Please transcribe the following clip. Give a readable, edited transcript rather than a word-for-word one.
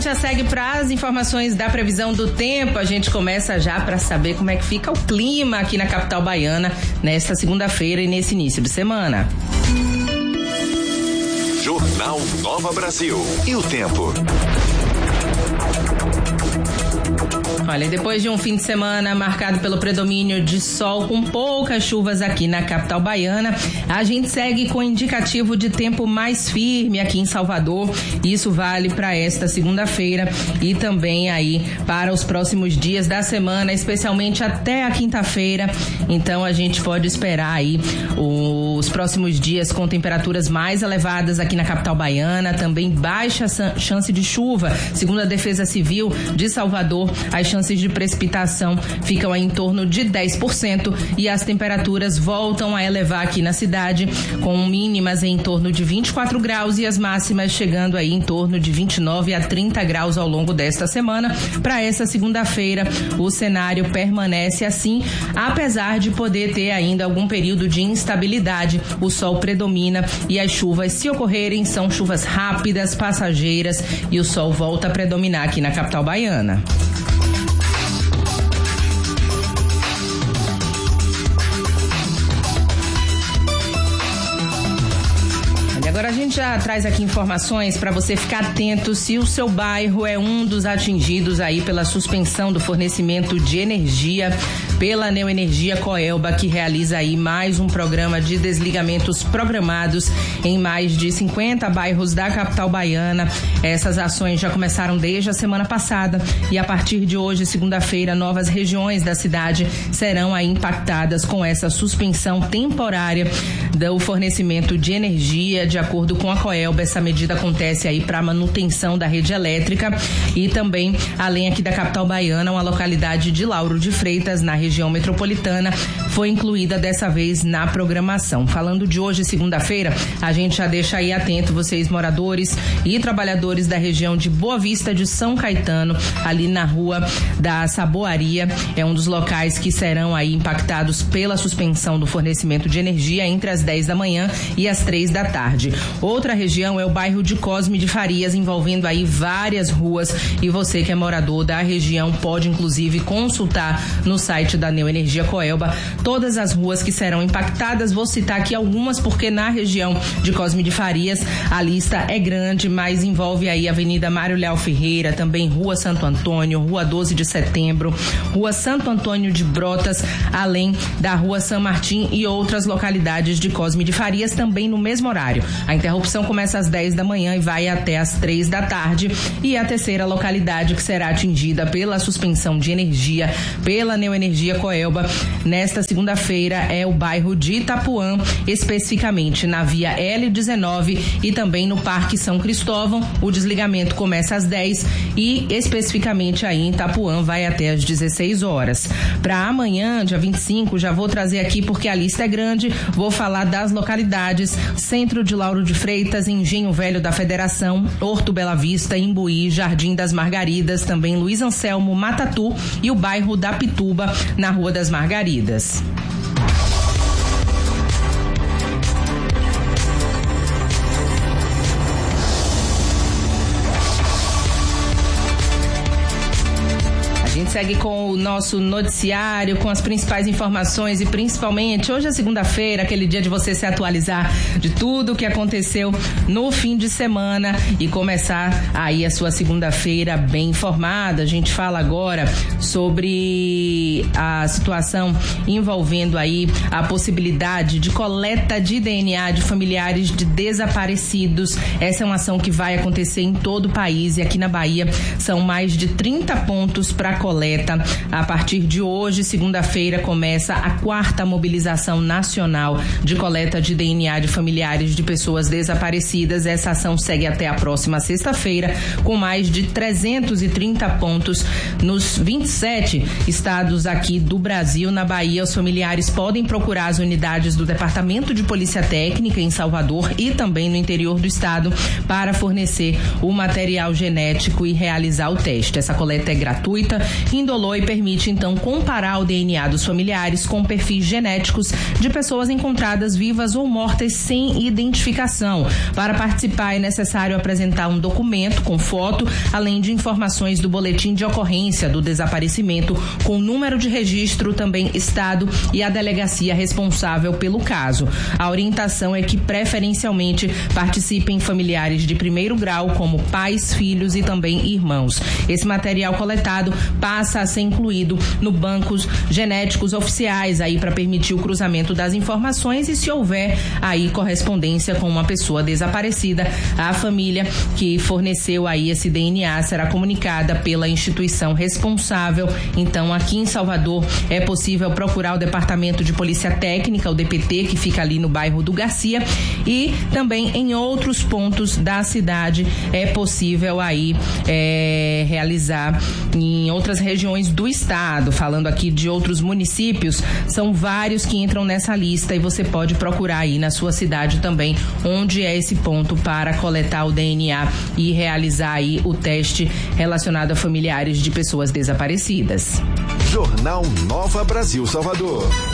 gente já segue para as informações da previsão do tempo. A gente começa já para saber como é que fica o clima aqui na capital baiana nesta segunda-feira e nesse início de semana. Jornal Nova Brasil. E o tempo? Olha, depois de um fim de semana marcado pelo predomínio de sol com poucas chuvas aqui na capital baiana, a gente segue com indicativo de tempo mais firme aqui em Salvador. Isso vale para esta segunda-feira e também aí para os próximos dias da semana, especialmente até a quinta-feira. Então a gente pode esperar aí os próximos dias com temperaturas mais elevadas aqui na capital baiana, também baixa chance de chuva. Segundo a Defesa Civil de Salvador, as chances de precipitação ficam aí em torno de 10% e as temperaturas voltam a elevar aqui na cidade, com mínimas em torno de 24 graus e as máximas chegando aí em torno de 29 a 30 graus ao longo desta semana. Para essa segunda-feira, o cenário permanece assim, apesar de poder ter ainda algum período de instabilidade. O sol predomina e as chuvas, se ocorrerem, são chuvas rápidas, passageiras, e o sol volta a predominar aqui na capital baiana. Agora a gente já traz aqui informações para você ficar atento se o seu bairro é um dos atingidos aí pela suspensão do fornecimento de energia pela Neoenergia Coelba, que realiza aí mais um programa de desligamentos programados em mais de 50 bairros da capital baiana. Essas ações já começaram desde a semana passada e a partir de hoje, segunda-feira, novas regiões da cidade serão aí impactadas com essa suspensão temporária do fornecimento de energia. De acordo com a Coelba, essa medida acontece aí para manutenção da rede elétrica e também, além aqui da capital baiana, uma localidade de Lauro de Freitas, na região metropolitana, foi incluída dessa vez na programação. Falando de hoje, segunda-feira, a gente já deixa aí atento vocês, moradores e trabalhadores da região de Boa Vista de São Caetano, ali na rua da Saboaria, é um dos locais que serão aí impactados pela suspensão do fornecimento de energia entre as 10 da manhã e as 3 da tarde. Outra região é o bairro de Cosme de Farias, envolvendo aí várias ruas, e você que é morador da região pode inclusive consultar no site da Neoenergia Coelba todas as ruas que serão impactadas. Vou citar aqui algumas porque na região de Cosme de Farias a lista é grande, mas envolve aí a Avenida Mário Leal Ferreira, também Rua Santo Antônio, Rua 12 de Setembro, Rua Santo Antônio de Brotas, além da Rua São Martim e outras localidades de Cosme de Farias, também no mesmo horário. A interrupção começa às 10 da manhã e vai até às 3 da tarde. E a terceira localidade que será atingida pela suspensão de energia pela Neoenergia Coelba nesta segunda-feira é o bairro de Itapuã, especificamente na via L19 e também no Parque São Cristóvão. O desligamento começa às 10 e especificamente aí em Itapuã vai até às 16 horas. Para amanhã, dia 25, já vou trazer aqui porque a lista é grande, vou falar das localidades: Centro de Lauro de Freitas, Engenho Velho da Federação, Horto Bela Vista, Imbuí, Jardim das Margaridas, também Luiz Anselmo, Matatu e o bairro da Pituba, na Rua das Margaridas. A gente segue com o nosso noticiário, com as principais informações e principalmente hoje é segunda-feira, aquele dia de você se atualizar de tudo o que aconteceu no fim de semana e começar aí a sua segunda-feira bem informada. A gente fala agora sobre a situação envolvendo aí a possibilidade de coleta de DNA de familiares de desaparecidos. Essa é uma ação que vai acontecer em todo o país e aqui na Bahia são mais de 30 pontos para coleta. A partir de hoje, segunda-feira, começa a 4ª mobilização nacional de coleta de DNA de familiares de pessoas desaparecidas. Essa ação segue até a próxima sexta-feira, com mais de 330 pontos nos 27 estados aqui do Brasil. Na Bahia, os familiares podem procurar as unidades do Departamento de Polícia Técnica em Salvador e também no interior do estado para fornecer o material genético e realizar o teste. Essa coleta é gratuita indolou e permite então comparar o DNA dos familiares com perfis genéticos de pessoas encontradas vivas ou mortas sem identificação. Para participar é necessário apresentar um documento com foto, além de informações do boletim de ocorrência do desaparecimento, com número de registro, também estado e a delegacia responsável pelo caso. A orientação é que preferencialmente participem familiares de primeiro grau, como pais, filhos e também irmãos. Esse material coletado passa a ser incluído no bancos genéticos oficiais aí para permitir o cruzamento das informações e, se houver aí correspondência com uma pessoa desaparecida, a família que forneceu aí esse DNA será comunicada pela instituição responsável. Então, aqui em Salvador é possível procurar o Departamento de Polícia Técnica, o DPT, que fica ali no bairro do Garcia, e também em outros pontos da cidade é possível aí realizar em outras regiões do estado. Falando aqui de outros municípios, são vários que entram nessa lista e você pode procurar aí na sua cidade também onde é esse ponto para coletar o DNA e realizar aí o teste relacionado a familiares de pessoas desaparecidas. Jornal Nova Brasil Salvador.